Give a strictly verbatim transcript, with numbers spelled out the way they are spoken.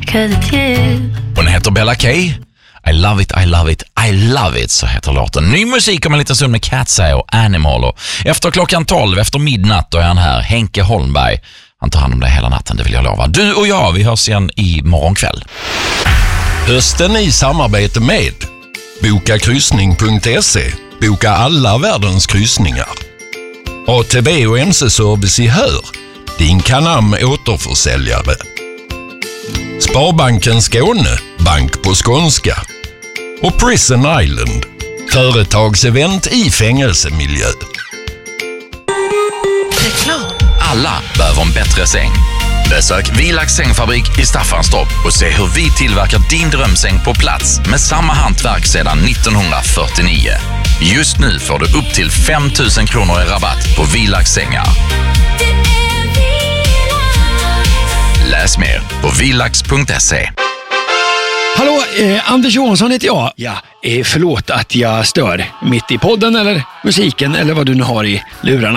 'cause it's you. Hon heter Bella K. I love it, I love it, I love it, så heter låten. Ny musik om en liten stund med Cat's och Animal. Och efter klockan tolv, efter midnatt, då är han här, Henke Holmberg. Han tar hand om dig hela natten, det vill jag lova. Du och jag, vi hörs igen i morgonkväll. Hösten i samarbete med boka kryssning punkt se. Boka alla världens kryssningar. A T V och M C-service i Hör. Din Canam återförsäljare. Sparbanken Skåne, bank på skånska. Och Prison Island, företagsevent i fängelsemiljö. Reklam. Alla behöver en bättre säng. Besök Vilax sängfabrik i Staffanstorp och se hur vi tillverkar din drömsäng på plats med samma hantverk sedan nittonhundrafyrtionio. Just nu får du upp till fem tusen kronor i rabatt på Vilax sängar. Läs mer på vilax punkt se. Hallå, eh, Anders Johansson heter jag. Ja, eh, förlåt att jag stör mitt i podden eller musiken eller vad du nu har i lurarna.